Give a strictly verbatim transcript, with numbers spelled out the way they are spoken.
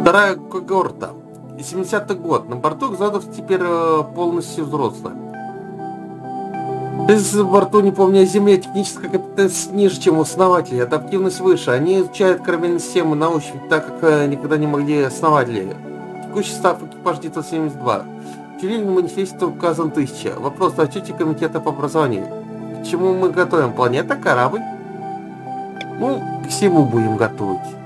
Вторая когорта. семидесятый год. На борту экзодов теперь э, полностью взрослая. Без борту, не помню о Земле, техническая компетенция ниже, чем у основателей, адаптивность выше. Они изучают корабельные системы на ощупь, так как э, никогда не могли основатели. Текущий состав экипажа девятьсот семьдесят два. В цивильном манифесте указан тысяча. Вопрос о отчете комитета по образованию. К чему мы готовим? Планета, корабль? Ну, к всему будем готовить.